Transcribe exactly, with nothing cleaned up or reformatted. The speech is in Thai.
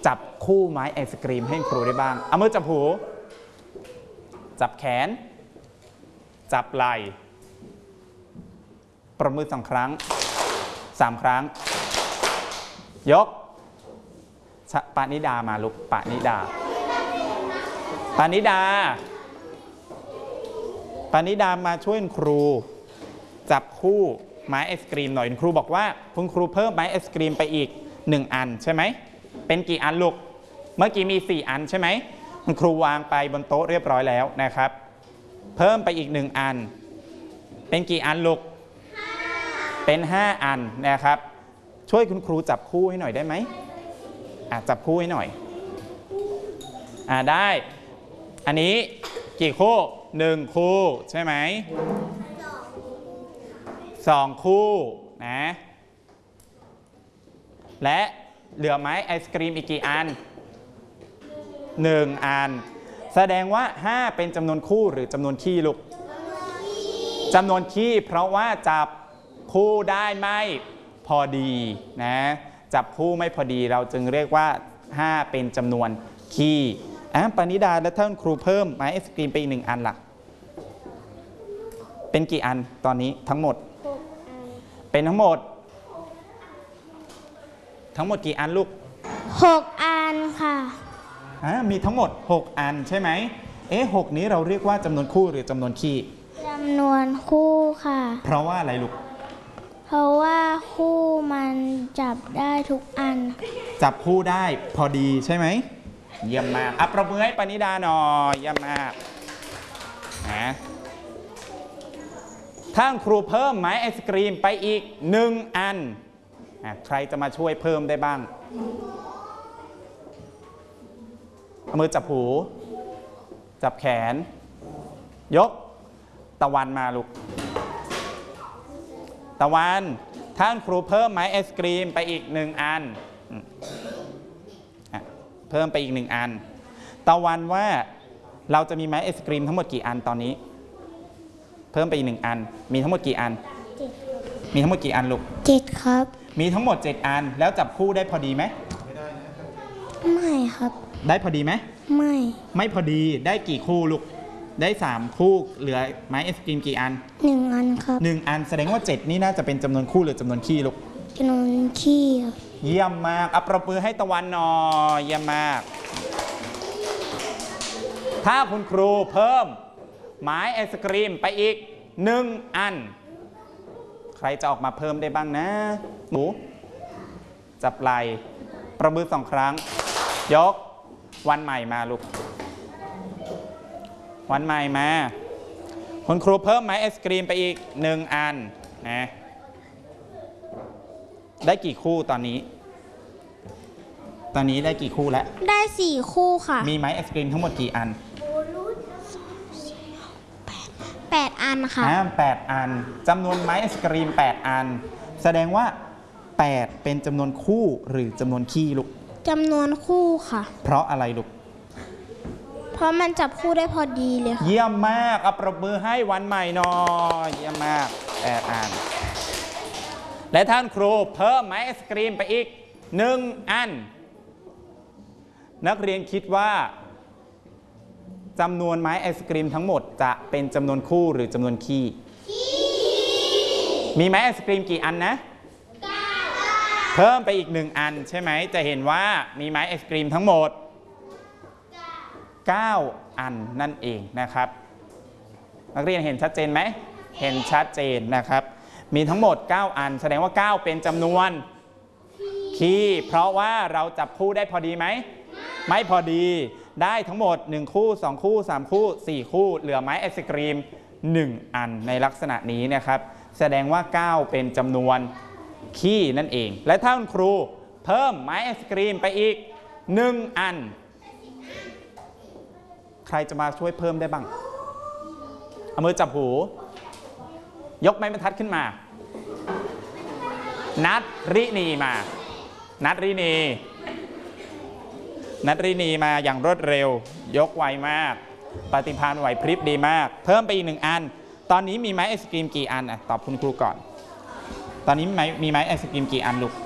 จับคู่ไม้ไอศกรีมให้ครูได้บ้างเอามือจับหูจับแขนจับไหล่ประมือสองครั้งสามครั้งยกปานิดามาลุกปานิดาปานิดาปานิดามาช่วยครูจับคู่ไม้ไอศกรีมหน่อยครูบอกว่าคุณครูเพิ่มไม้ไอศกรีมไปอีกหนึ่งอันใช่ไหมเป็นกี่อันลูกเมื่อกี้มีสี่อันใช่ไหมคุณครูวางไปบนโต๊ะเรียบร้อยแล้วนะครับเพิ่มไปอีกหนึ่งอันเป็นกี่อันลูกเป็นห้าอันนะครับช่วยคุณครูจับคู่ให้หน่อยได้ไหมอ่ะจับคู่ให้หน่อยอ่ะได้อันนี้กี่คู่หนึ่งคู่ใช่ไหมสองคู่นะและเหลือไม้ไอศกรีมอีกกี่อันหนึ่งอันแสดงว่าห้าเป็นจำนวนคู่หรือจำนวนคี่ลูกจำนวนคี่เพราะว่าจับคู่ได้ไม่พอดีนะจับคู่ไม่พอดีเราจึงเรียกว่าห้าเป็นจำนวนคี่อ่ะปานิดาและท่านครูเพิ่มไม้ไอศกรีมไปอีกหนึ่งอันล่ะเป็นกี่อันตอนนี้ทั้งหมดเป็นทั้งหมดทั้งหมดกี่อันลูกหกอันค่ะอ่ามีทั้งหมดหกอันใช่ไหมเอ๊ะหกนี้เราเรียกว่าจำนวนคู่หรือจำนวนคี่จำนวนคู่ค่ะเพราะว่าอะไรลูกเพราะว่าคู่มันจับได้ทุกอันจับคู่ได้พอดีใช่ไหมเยี่ยมมากอัปประมือให้ปานิดาหน่อยเยี่ยมมากนะถ้าครูเพิ่มไม้ไอศกรีมไปอีกหนึ่งอันใครจะมาช่วยเพิ่มได้บ้างเอามือจับหูจับแขนยกตะวันมาลูกตะวันท่านครูเพิ่มไม้ไอศกรีมไปอีกหนึ่งอันเพิ่มไปอีกหนึ่งอันตะวันว่าเราจะมีไม้ไอศกรีมทั้งหมดกี่อันตอนนี้เพิ่มไปอีกหนึ่งอันมีทั้งหมดกี่อันมีทั้งหมดกี่อันลูกเจ็ดครับมีทั้งหมดเจ็ดอันแล้วจับคู่ได้พอดีไหมไม่ครับได้พอดีไหมไม่ไม่พอดีได้กี่คู่ลูกได้สามคู่เหลือไม้ไอศกรีมกี่อันหนึ่งอันครับหนึ่งอันแสดงว่าเจ็ดนี่น่าจะเป็นจำนวนคู่หรือจำนวนคี่ลูกจำนวนคี่เยี่ยมมากอัปรบมือให้ตะวันหน่อยเยี่ยมมากถ้าคุณครูเพิ่มไม้ไอศกรีมไปอีกหนึ่งอันใครจะออกมาเพิ่มได้บ้างนะหมูจับไหล่ประมือสองครั้งยกวันใหม่มาลูกวันใหม่มาคุณครูเพิ่มไม้ไอศกรีมไปอีกหนึ่งอันนะได้กี่คู่ตอนนี้ตอนนี้ได้กี่คู่แล้วได้สี่คู่ค่ะมีไม้ไอศกรีมทั้งหมดกี่อันแปดอันค่ะแปดอันจำนวนไม้ไอศกรีมแปดอันแสดงว่าแปดเป็นจำนวนคู่หรือจำนวนคี่ลูกจำนวนคู่ค่ะเพราะอะไรลูกเพราะมันจับคู่ได้พอดีเลยค่ะเยี่ยมมากเอาปรบมือให้วันใหม่หน่อยเยี่ยมมากแปดอันและท่านครูเพิ่มไม้ไอศกรีมไปอีกหนึ่งอันนักเรียนคิดว่าจำนวนไม้ไอศกรีมทั้งหมดจะเป็นจำนวนคู่หรือจำนวนคี่มีไม้ไอศกรีมกี่อันนะเพิ่มไปอีกหนึ่งอันใช่ไหมจะเห็นว่ามีไม้ไอศกรีมทั้งหมดเก้าอันนั่นเองนะครับนักเรียนเห็นชัดเจนไหมเห็นชัดเจนนะครับมีทั้งหมดเก้าอันแสดงว่าเก้าเป็นจำนวนคี่เพราะว่าเราจับคู่ได้พอดีไหมไม่พอดีได้ทั้งหมดหนึ่งคู่สองคู่สามคู่สี่คู่เหลือไม้ไอศกรีมหนึ่งอันในลักษณะนี้นะครับแสดงว่าเก้าเป็นจำนวนคี่นั่นเองและถ้าคุณครูเพิ่มไม้ไอศกรีมไปอีกหนึ่งอันใครจะมาช่วยเพิ่มได้บ้างเอามือจับหูยกไม้บรรทัดขึ้นมานัดรินีมานัดรินีนัดรินีมาอย่างรวดเร็วยกไวมากปฏิภาณไหวพริบดีมากเพิ่มไปอีกหนึ่งอันตอนนี้มีไม้ไอศกรีมกี่อันอ่ะตอบคุณครูก่อนตอนนี้มีไม้มีไม้ไอศกรีมกี่อันลูก